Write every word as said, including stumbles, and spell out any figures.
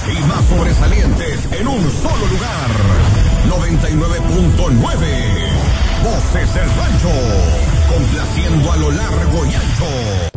y más sobresalientes en un solo lugar. noventa y nueve punto nueve. Voces del Rancho, complaciendo a lo largo y ancho.